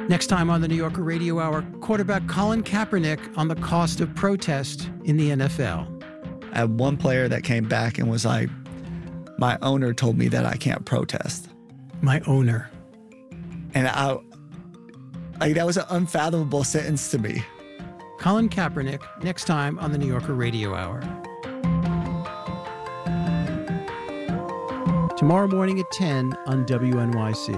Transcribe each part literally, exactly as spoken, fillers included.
Next time on the New Yorker Radio Hour, quarterback Colin Kaepernick on the cost of protest in the N F L. I had one player that came back and was like, my owner told me that I can't protest. My owner. And I, like, that was an unfathomable sentence to me. Colin Kaepernick, next time on the New Yorker Radio Hour. Tomorrow morning at ten on W N Y C.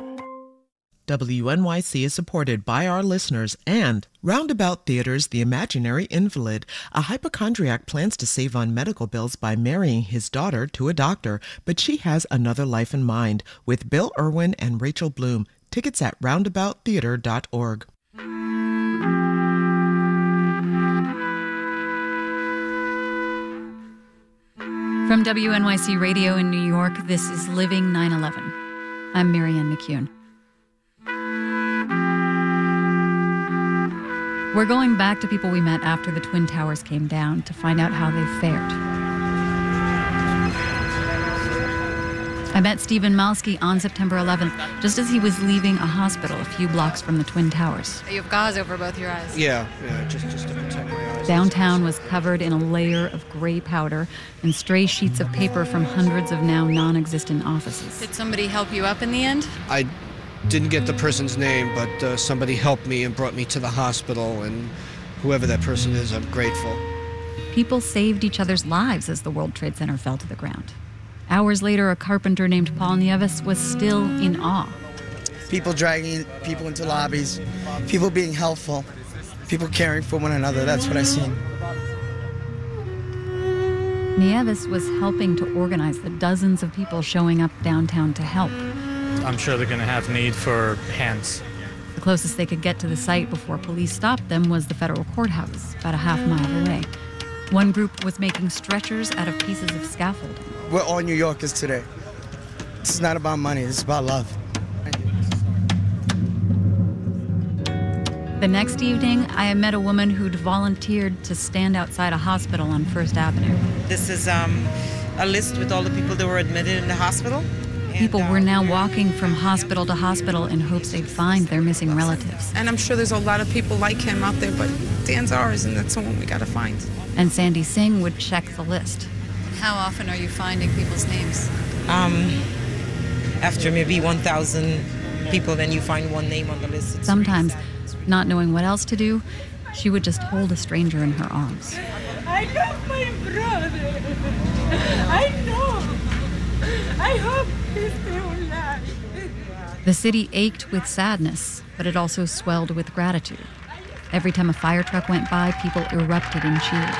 W N Y C is supported by our listeners and Roundabout Theater's The Imaginary Invalid. A hypochondriac plans to save on medical bills by marrying his daughter to a doctor, but she has another life in mind, with Bill Irwin and Rachel Bloom. Tickets at roundabout theater dot org. From W N Y C Radio in New York, this is Living nine eleven. I'm Marianne McCune. We're going back to people we met after the Twin Towers came down to find out how they fared. I met Stephen Malski on September eleventh, just as he was leaving a hospital a few blocks from the Twin Towers. You have gauze over both your eyes. Yeah, yeah, just, just to protect my eyes. Downtown was covered in a layer of gray powder and stray sheets of paper from hundreds of now non-existent offices. Did somebody help you up in the end? I didn't get the person's name, but uh, somebody helped me and brought me to the hospital, and whoever that person is, I'm grateful. People saved each other's lives as the World Trade Center fell to the ground. Hours later, a carpenter named Paul Nieves was still in awe. People dragging people into lobbies, people being helpful, people caring for one another. That's what I seen. Nieves was helping to organize the dozens of people showing up downtown to help. I'm sure they're going to have need for hands. The closest they could get to the site before police stopped them was the federal courthouse, about a half mile away. One group was making stretchers out of pieces of scaffolding. We're all New Yorkers today. This is not about money, this is about love. The next evening, I met a woman who'd volunteered to stand outside a hospital on First Avenue. This is um, a list with all the people that were admitted in the hospital. People were now walking from hospital to hospital in hopes they'd find their missing relatives. And I'm sure there's a lot of people like him out there, but Dan's ours, and that's the one we gotta find. And Sandy Singh would check the list. How often are you finding people's names? Um, after maybe one thousand people, then you find one name on the list. It's Sometimes, not knowing what else to do, she would just hold a stranger in her arms. I love my brother. I know. I hope he's still alive. The city ached with sadness, but it also swelled with gratitude. Every time a fire truck went by, people erupted in cheers.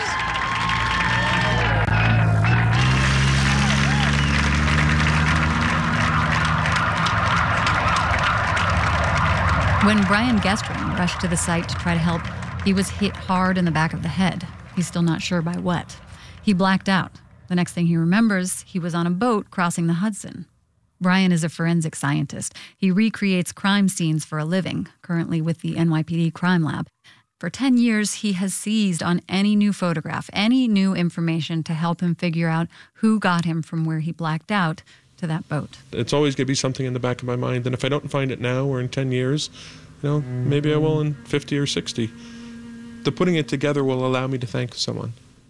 When Brian Gestring rushed to the site to try to help, he was hit hard in the back of the head. He's still not sure by what. He blacked out. The next thing he remembers, he was on a boat crossing the Hudson. Brian is a forensic scientist. He recreates crime scenes for a living, currently with the N Y P D Crime Lab. For ten years, he has seized on any new photograph, any new information to help him figure out who got him from where he blacked out to that boat. It's always going to be something in the back of my mind, and if I don't find it now or in ten years, you know, maybe I will in fifty or sixty. The putting it together will allow me to thank someone.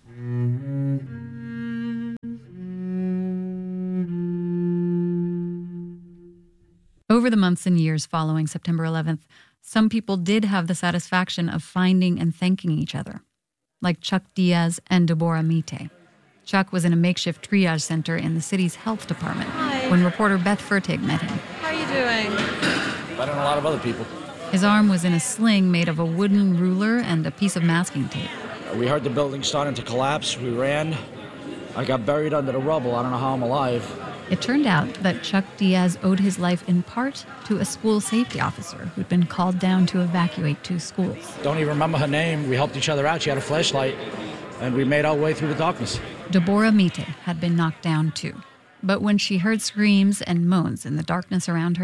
Over the months and years following September eleventh, some people did have the satisfaction of finding and thanking each other, like Chuck Diaz and Deborah Mite. Chuck was in a makeshift triage center in the city's health department Hi. when reporter Beth Fertig met him. How are you doing? Better than a lot of other people. His arm was in a sling made of a wooden ruler and a piece of masking tape. We heard the building starting to collapse. We ran. I got buried under the rubble. I don't know how I'm alive. It turned out that Chuck Diaz owed his life in part to a school safety officer who'd been called down to evacuate two schools. Don't even remember her name. We helped each other out. She had a flashlight, and we made our way through the darkness. Deborah Mite had been knocked down too. But when she heard screams and moans in the darkness around her,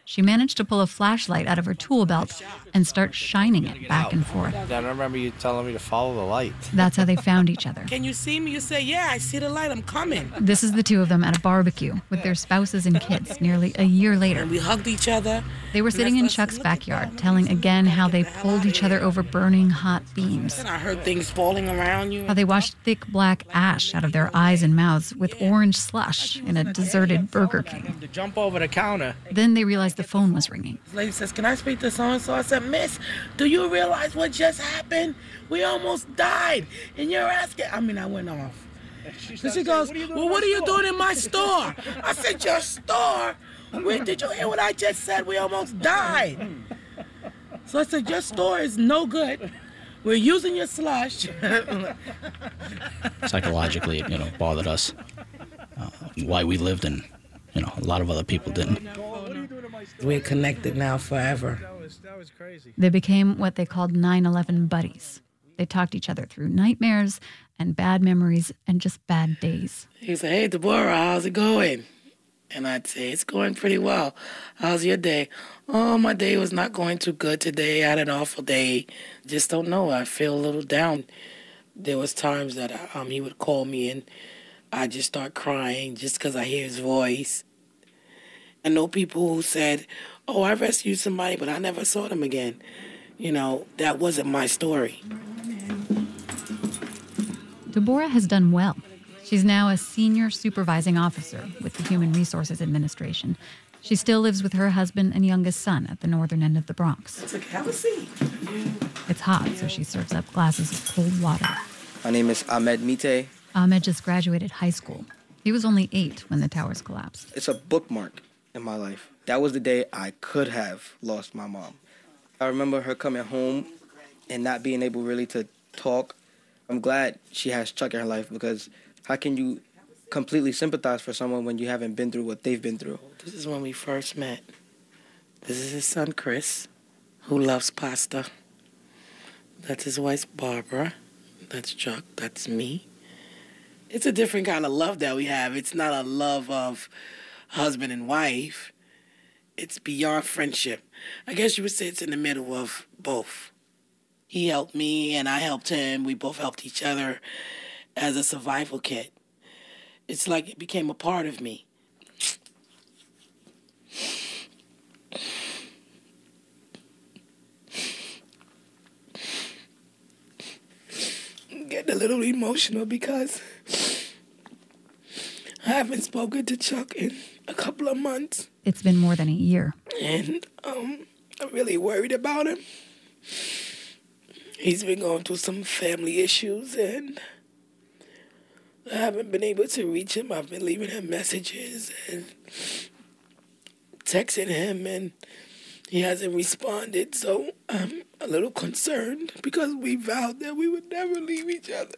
she managed to pull a flashlight out of her tool belt and start shining it back and forth. I remember you telling me to follow the light. That's how they found each other. Can you see me? You say, yeah, I see the light. I'm coming. This is the two of them at a barbecue with their spouses and kids nearly a year later. And we hugged each other. They were sitting in Chuck's backyard, telling again how they pulled each other over burning hot beams. And I heard things falling around you. How they washed thick black ash out of their eyes and mouths with orange slush in a deserted Burger King. To jump over the counter. Then they realized the phone was ringing. The lady says, can I speak to so-and-so? I said, miss, do you realize what just happened? We almost died. And you're asking. I mean, I went off. So she goes, well, what are you doing in my store? I said, your store? Wait, did you hear what I just said? We almost died. So I said, your store is no good. We're using your slush. Psychologically, it, you know, bothered us. Uh, why we lived and, you know, a lot of other people didn't. We're connected now forever. They became what they called nine eleven buddies. They talked each other through nightmares and bad memories and just bad days. He said, hey, Deborah, how's it going? And I'd say, it's going pretty well. How's your day? Oh, my day was not going too good today. I had an awful day. Just don't know. I feel a little down. There was times that um, he would call me and I'd just start crying just because I hear his voice. I know people who said, oh, I rescued somebody, but I never saw them again. You know, that wasn't my story. Deborah has done well. She's now a senior supervising officer with the Human Resources Administration. She still lives with her husband and youngest son at the northern end of the Bronx. It's like, have a seat. It's hot, so she serves up glasses of cold water. My name is Ahmed Mite. Ahmed just graduated high school. He was only eight when the towers collapsed. It's a bookmark in my life. That was the day I could have lost my mom. I remember her coming home and not being able really to talk. I'm glad she has Chuck in her life because how can you completely sympathize for someone when you haven't been through what they've been through? This is when we first met. This is his son, Chris, who loves pasta. That's his wife, Barbara. That's Chuck. That's me. It's a different kind of love that we have. It's not a love of husband and wife. It's beyond friendship. I guess you would say it's in the middle of both. He helped me and I helped him. We both helped each other as a survival kit. It's like it became a part of me. I'm getting a little emotional because I haven't spoken to Chuck in a couple of months. It's been more than a year. And um, I'm really worried about him. He's been going through some family issues and I haven't been able to reach him. I've been leaving him messages and texting him and he hasn't responded. So I'm a little concerned because we vowed that we would never leave each other.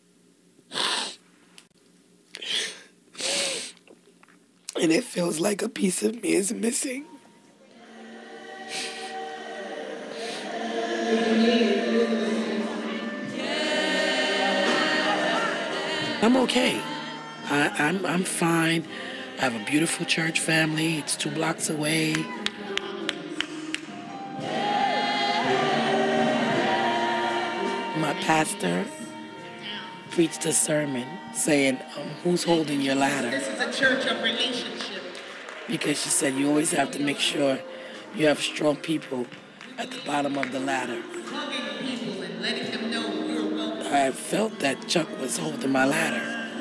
And it feels like a piece of me is missing. I'm okay. I, I'm I'm fine. I have a beautiful church family. It's two blocks away. My pastor preached a sermon saying, um, who's holding your ladder? This is a church of relationship. Because she said you always have to make sure you have strong people at the bottom of the ladder. Hugging people and letting them know you're welcome. I felt that Chuck was holding my ladder.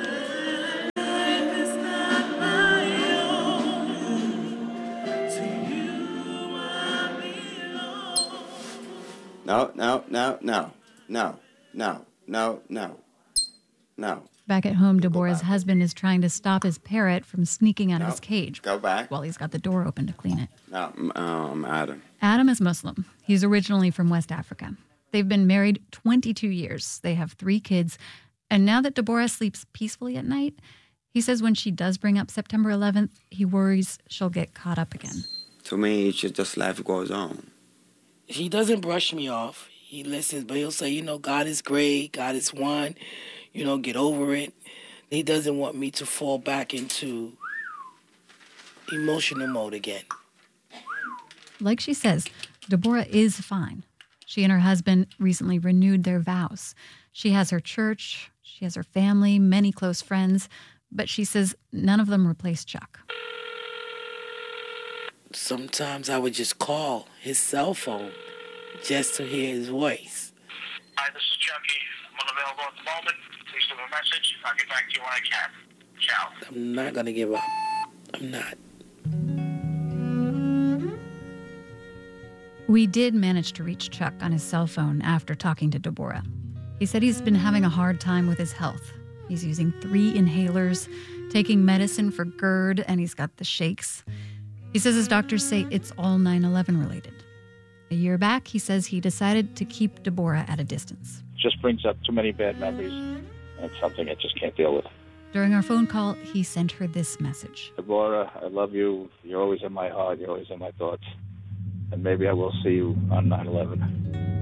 No, no, no, no, no, no, no, no, no. Back at home, Deborah's husband is trying to stop his parrot from sneaking out No. of his cage. Go back. While he's got the door open to clean it. No, um, Adam. Adam is Muslim. He's originally from West Africa. They've been married twenty-two years. They have three kids. And now that Deborah sleeps peacefully at night, he says when she does bring up September eleventh, he worries she'll get caught up again. To me, it's just, just life goes on. He doesn't brush me off. He listens, but he'll say, you know, God is great. God is one. You know, get over it. He doesn't want me to fall back into emotional mode again. like she says, Deborah is fine. She and her husband recently renewed their vows. She has her church, she has her family, many close friends, but she says none of them replace Chuck. Sometimes I would just call his cell phone just to hear his voice. Hi, this is Chucky. I'm unavailable at the moment. Please leave a message. I'll get back to you when I can. Ciao. I'm not going to give up. I'm not. We did manage to reach Chuck on his cell phone after talking to Deborah. He said he's been having a hard time with his health. He's using three inhalers, taking medicine for GERD, and he's got the shakes. He says his doctors say it's all nine eleven related. A year back, he says he decided to keep Deborah at a distance. It just brings up too many bad memories, and it's something I just can't deal with. During our phone call, he sent her this message. Deborah, I love you. You're always in my heart. You're always in my thoughts. And maybe I will see you on nine eleven.